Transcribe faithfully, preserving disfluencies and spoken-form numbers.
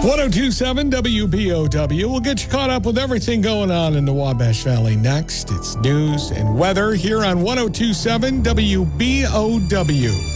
ten twenty-seven W B O W. We'll get you caught up with everything going on in the Wabash Valley next. It's news and weather here on ten twenty-seven W B O W.